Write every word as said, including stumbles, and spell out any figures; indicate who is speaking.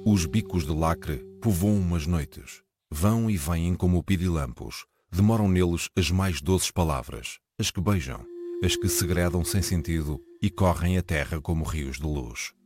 Speaker 1: Os bicos de lacre povoam umas noites. Vão e vêm como pirilampos. Demoram neles as mais doces palavras, as que beijam, as que segredam sem sentido e correm a terra como rios de luz.